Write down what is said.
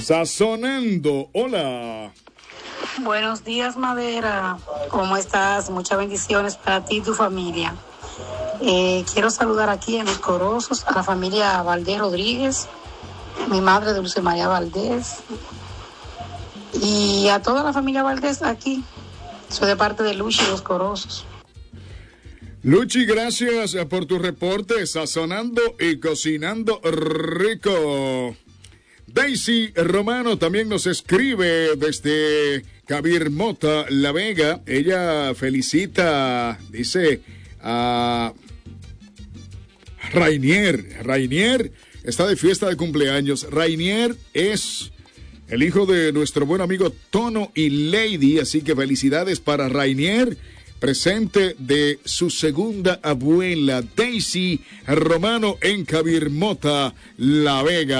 Sazonando, hola. Buenos días, Madera. ¿Cómo estás? Muchas bendiciones para ti y tu familia. Quiero saludar aquí en Los Corosos a la familia Valdés Rodríguez, mi madre Dulce María Valdés, y a toda la familia Valdés aquí. Soy de parte de Luchi Los Corosos. Luchi, gracias por tu reporte. Sazonando y cocinando rico. Daisy Romano también nos escribe desde Cabir Mota, La Vega. Ella felicita, dice, a Rainier. Rainier está de fiesta de cumpleaños. Rainier es el hijo de nuestro buen amigo Tono y Lady, así que felicidades para Rainier, presente de su segunda abuela, Daisy Romano, en Cabir Mota, La Vega.